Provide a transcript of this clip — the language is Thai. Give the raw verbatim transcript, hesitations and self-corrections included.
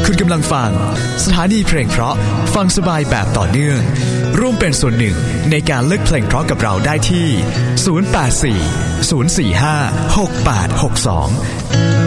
คุณกำลังฟังสถานีเพลงเพราะฟังสบายแบบต่อเนื่องร่วมเป็นส่วนหนึ่งในการเลือกเพลงเพราะกับเราได้ที่ศูนย์ แปด สี่ ศูนย์ สี่ ห้า หก แปด หก สอง